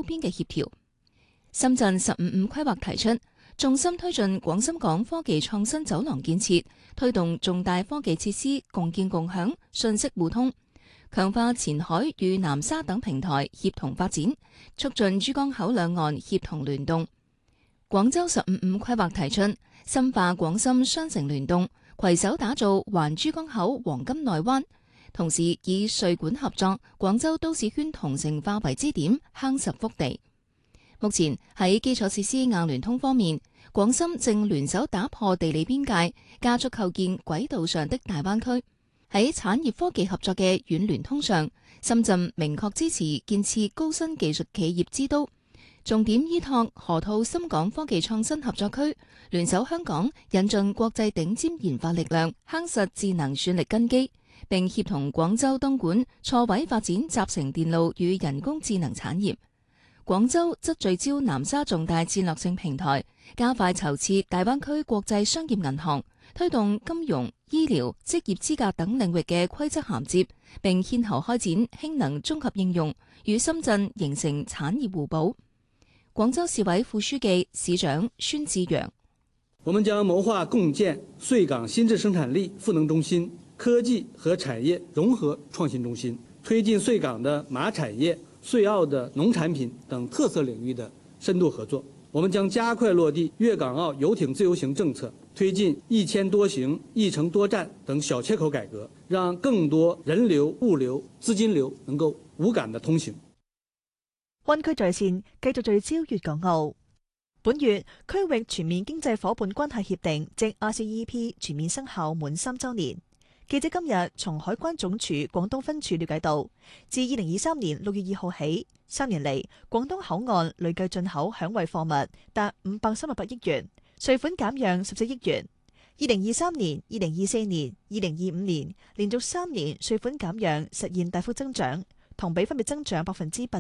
邊嘅協調。深圳15+5規劃提出，重心推進廣深港科技創新走廊建設，推動重大科技設施共建共享、信息互通，強化前海與南沙等平台協同發展，促進珠江口兩岸協同聯動。廣州15+5規劃提出，深化廣深雙城聯動，攜手打造環珠江口黃金內灣，同時以穗莞合作廣州都市圈同城化為支點，夯實腹地。目前喺基礎設施硬聯通方面，廣深正聯手打破地理邊界，加速構建軌道上的大灣區。喺產業科技合作嘅軟聯通上，深圳明確支持建設高新技術企業之都，重點依託河套深港科技創新合作區，聯手香港引進國際頂尖研發力量，夯實智能算力根基，並協同廣州東莞錯位發展集成電路與人工智能產業。廣州則聚焦南沙重大戰略性平台，加快籌設大灣區國際商業銀行，推動金融、醫療、職業資格等領域嘅規則銜接，並牽頭開展氫能綜合應用，與深圳形成產業互補。廣州市委副書記、市長孫志陽： 我們將謀劃共建穗港新質生產力賦能中心、科技和產業融合創新中心，推進穗港的馬產業、穗澳的農產品等特色領域的深度合作。我們將加快落地粵港澳遊艇自由行政策，推進一簽多行、一程多站等小切口改革，讓更多人流、物流、資金流能夠無感的通行。 灣區在線繼續聚焦粵港澳。本月區域全面經濟夥伴關係協定即 RCEP 全面生效滿3週年。記者今日從海關總署廣東分處了解到，自2023年6月2號起，3年嚟廣東口岸累計進口響惠貨物達538億元，稅款減讓14億元。2023年、2024年、2025年連續3年稅款減讓實現大幅增長，同比分別增長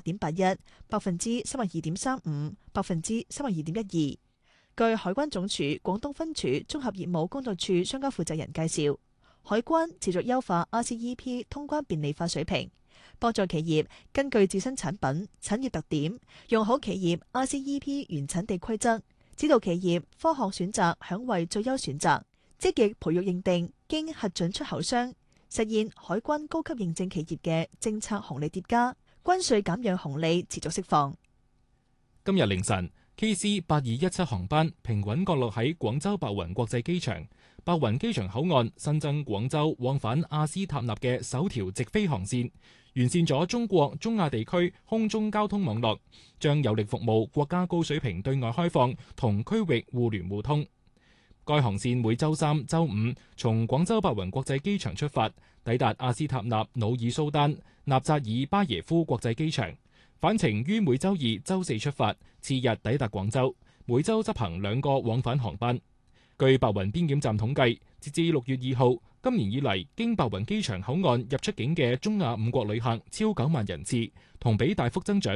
8.81%、32.35%、32.12%。據海關總署廣東分處綜合業務工作處相關負責人介紹，海關持續優化 RCEP 通關便利化水平，幫助企業根據自身產品、產業特點，用好企業 RCEP 原產地規則，指導企業科學選擇響惠最優選擇，積極培育認定經核准出口商，實現海關高級認證企業嘅政策紅利疊加，關稅減讓紅利持續釋放。 今日凌晨 KC8217 航班平穩降落喺廣州白雲國際機場。白雲機場口岸新增廣州往返阿斯塔納嘅首條直飛航線，完善咗中國中亞地區空中交通網絡，將有力服務國家高水平對外開放同區域互聯互通。該航線每週三、週五從廣州白雲國際機場出發，抵達阿斯塔納努爾蘇丹納扎爾巴耶夫國際機場，返程於每週二、週四出發，次日抵達廣州，每週執行2個往返航班。據白雲邊檢站統計，截至6月2號，今年以嚟經白雲機場口岸入出境嘅中亞5國旅客超9萬人次，同比大幅增長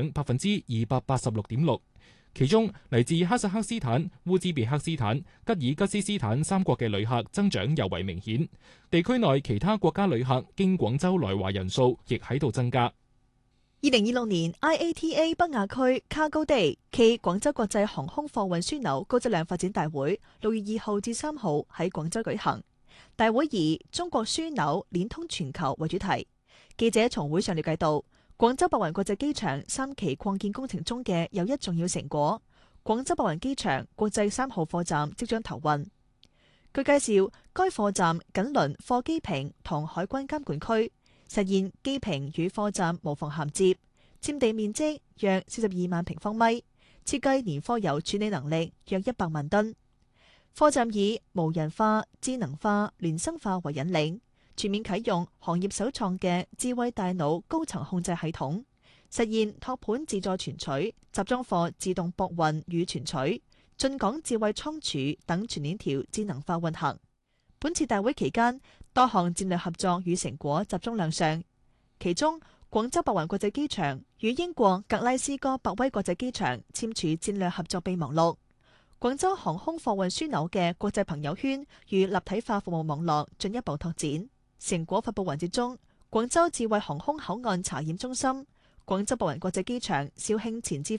286.6%。其中嚟自哈薩克斯坦、烏茲別克斯坦、吉爾吉斯斯坦3國嘅旅客增長尤為明顯。地區內其他國家旅客經廣州來華人數亦喺度增加。 2026年 IATA 北亞區 Cargo Day 暨廣州國際航空貨運樞紐高質量發展大會6月2號至3號喺廣州舉行。大會以中國樞紐連通全球為主題。記者從會上了解到，廣州白雲國際機場3期擴建工程中嘅又一重要成果，廣州白雲機場國際3號貨站即將投運。據介紹，該貨站緊鄰貨機坪同海關監管區，實現機坪與貨站無縫銜接，佔地面積約42萬平方米，設計年貨油處理能力約100萬噸。貨站以無人化、智能化、聯生化為引領，全面啟用行業首創嘅智慧大腦高層控制系統，實現托盤自助存取、集裝貨自動駁運與存取、進港智慧倉儲等全鏈條智能化運行。本次大會期間，多項戰略合作與成果集中亮相，其中廣州白雲國際機場與英國格拉斯哥白威國際機場簽署戰略合作備忘錄，廣州航空貨運樞紐嘅國際朋友圈與立體化服務網絡進一步拓展。成果發佈環節中，廣州智慧航空口岸查驗中心、廣州白雲國際機場肇慶前置